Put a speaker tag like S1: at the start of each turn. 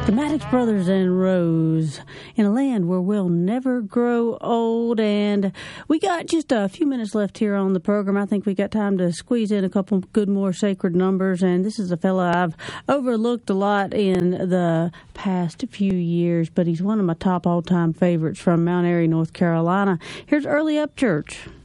S1: The Maddox Brothers and Rose, in a land where we'll never grow old. And we got just a few minutes left here on the program. I think we got time to squeeze in a couple good more sacred numbers. And this is a fella I've overlooked a lot in the past few years, but he's one of my top all-time favorites from Mount Airy, North Carolina. Here's Early Upchurch.